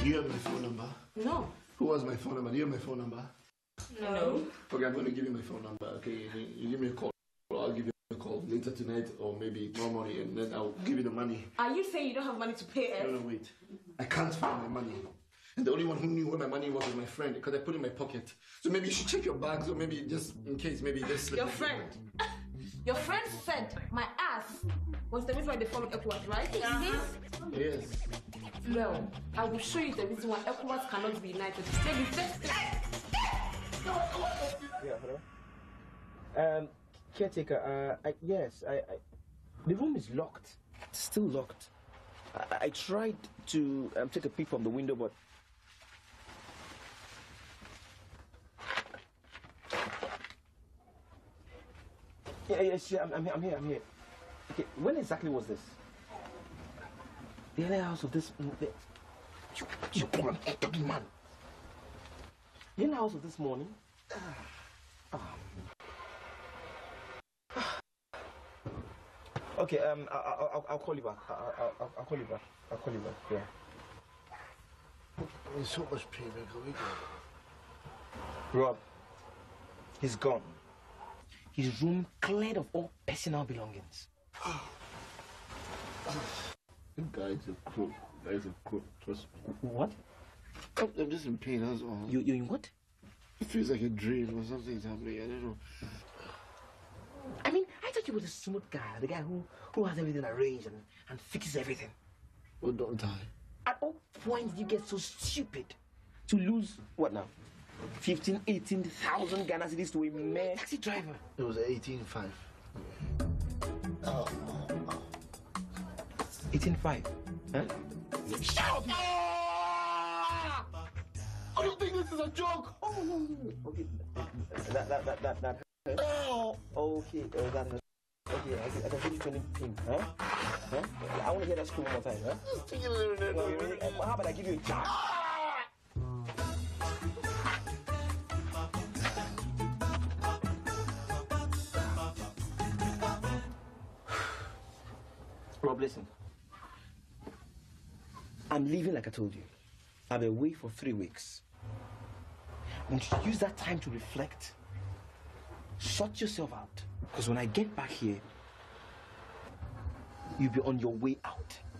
you have my phone number? No. Who has my phone number? Do you have my phone number? No. Okay, I'm going to give you my phone number. Okay, you give me a call. I'll give you a call later tonight or maybe tomorrow morning, and then I'll give you the money. Are you saying you don't have money to pay us? No, wait. I can't find my money. And the only one who knew where my money was my friend, because I put it in my pocket. So maybe you should check your bags, or maybe just in case, maybe just slip. Your friend? Your friend said my ass was the reason why they followed ECOWAS, right? Yes. Well, I will show you the reason why ECOWAS cannot be united. Yeah, hello? Caretaker, yes, the room is locked. It's still locked. I tried to take a peek from the window, but... Yes, I'm here. Okay, when exactly was this? The earlier house of this... You poor talking man. The earlier house of this morning? Okay, I'll call you back. I'll call you back. I'll call you back, yeah. I'm in so much pain, man. Can we go? Rob, he's gone. His room cleared of all personal belongings. The guy's a crook. Trust me. What? I'm just in pain, that's all. You in what? It feels like a dream or something's happening. I don't know. I mean, I thought you were the smooth guy, the guy who has everything arranged and fixes everything. Well, don't die. At what point did you get so stupid to lose, what now, 15, 18,000 Ghana cedis to a mere taxi driver? It was 18.5. 18.5? Huh? Shut up! I don't think this is a joke! Oh, no. Okay. That No! Okay, that hurt. Okay, I can give you 20 pin, huh? I want to hear that scream one more time, huh? How about I give you a charge? Rob, listen. I'm leaving like I told you. I'll be away for 3 weeks. I want you to use that time to reflect. Sort yourself out. Because when I get back here, you'll be on your way out.